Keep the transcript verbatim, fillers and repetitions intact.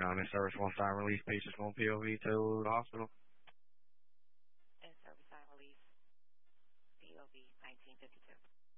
Um, in service one sign release, patients going P O V to the hospital. In service sign release, P O V nineteen fifty-two.